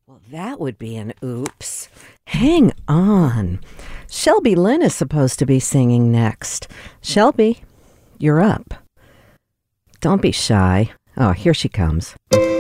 Well, that would be an oops. Hang on. Shelby Lynn is supposed to be singing next. Shelby, you're up. Don't be shy. Oh, here she comes.